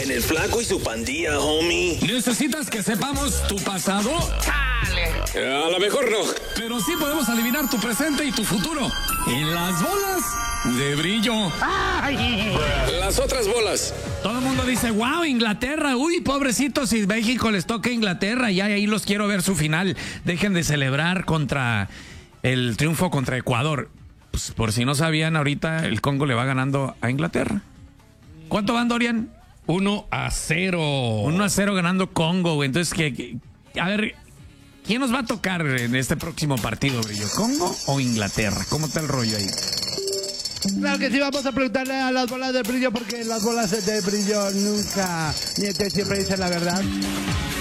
en el Flaco y su pandilla, homie. ¿Necesitas que sepamos tu pasado? A lo mejor no. Pero sí podemos adivinar tu presente y tu futuro. Y las bolas de brillo. Las otras bolas. Todo el mundo dice, wow, Inglaterra. Uy, pobrecitos, si México les toca Inglaterra, ya ahí los quiero ver su final. Dejen de celebrar contra el triunfo contra Ecuador. Pues, por si no sabían, ahorita el Congo le va ganando a Inglaterra. ¿Cuánto van, Dorian? 1-0. 1-0 ganando Congo, güey. Entonces, a ver, ¿quién nos va a tocar en este próximo partido, Brillo? ¿Congo o Inglaterra? ¿Cómo está el rollo ahí? Claro que sí, vamos a preguntarle a las bolas de brillo porque las bolas de brillo nunca mienten, siempre dicen la verdad.